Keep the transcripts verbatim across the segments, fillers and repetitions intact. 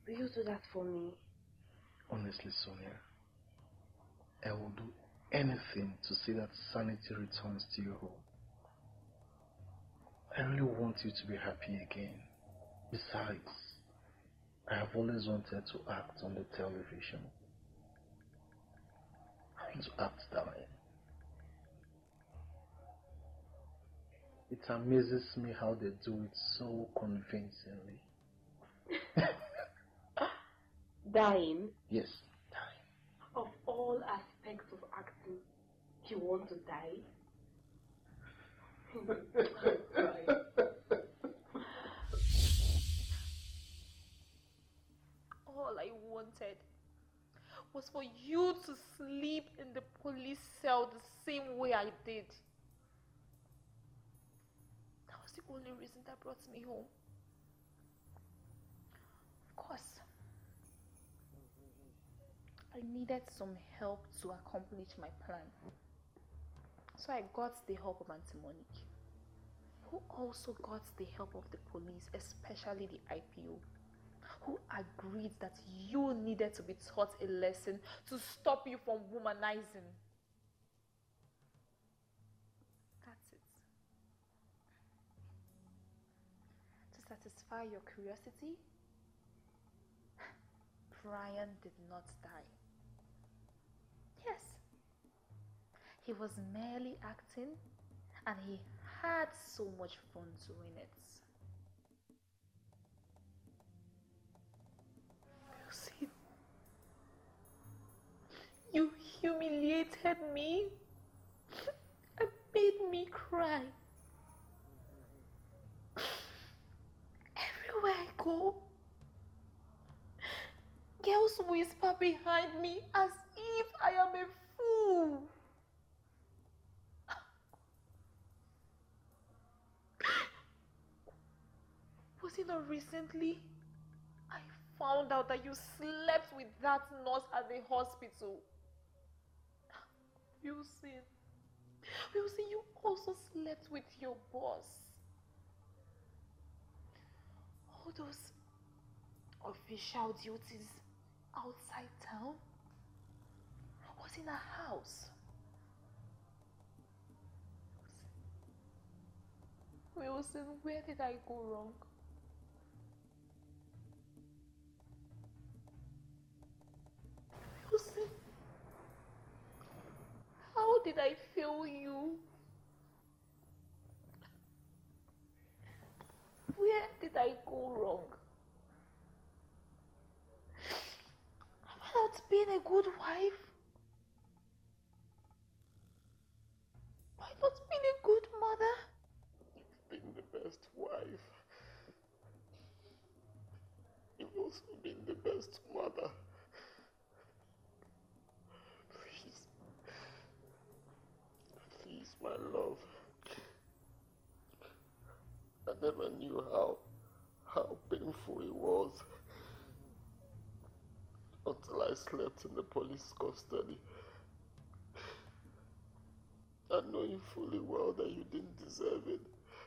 Will you do that for me? Honestly, Sonia, I will do anything to see that sanity returns to your home. I really want you to be happy again. Besides, I have always wanted to act on the television. I want to act, darling. It amazes me how they do it so convincingly. Dying? Yes, dying. Of all aspects of acting, you want to die? All I wanted was for you to sleep in the police cell the same way I did. That was the only reason that brought me home. Of course, I needed some help to accomplish my plan. So I got the help of Auntie Monique, who also got the help of the police, especially the I P O, who agreed that you needed to be taught a lesson to stop you from womanizing. That's it. To satisfy your curiosity, Brian did not die. Yes, he was merely acting, and he had so much fun doing it. You see, you humiliated me and made me cry. Everywhere I go, girls whisper behind me as if I am a fool. Was it not recently I found out that you slept with that nurse at the hospital? Wilson, Wilson, you also slept with your boss. All those official duties outside town was in a house. Wilson, where did I go wrong? Wilson, how did I fail you? Where did I go wrong? Have I not been a good wife? Have I not been a good mother? You've been the best wife. You've also been the best mother. Please. Please, my love. I never knew how, how painful it was until I slept in the police custody. And knowing fully well that you didn't deserve it.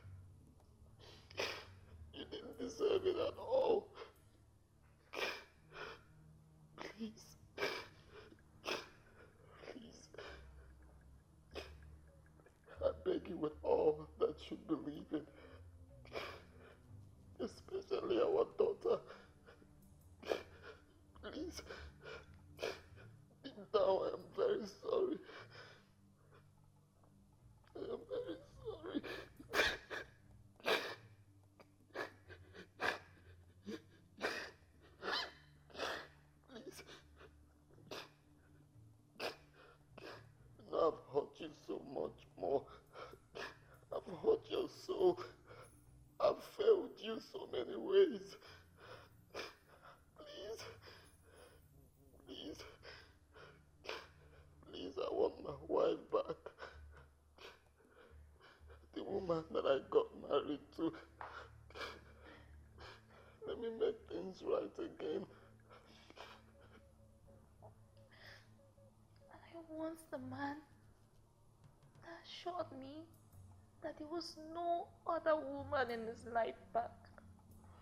You didn't deserve it at all. Please. Please. I beg you with all that you believe in. Especially our daughter. Please. Deep down, I am very sorry. I am very sorry. Please. Now I've hurt you so much more. I've hurt your soul. I've failed you so many ways. Please. Please. Please, I want my wife back. The woman that I got married to. Let me make things right again. I want the man that assured me that there was no other woman in his life but